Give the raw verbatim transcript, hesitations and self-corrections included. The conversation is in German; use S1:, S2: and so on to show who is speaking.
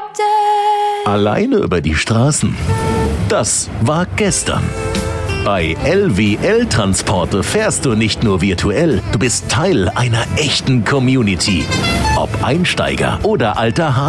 S1: Alleine über die Straßen. Das war gestern. Bei L W L Transporte fährst du nicht nur virtuell, du bist Teil einer echten Community. Ob Einsteiger oder alter Hase.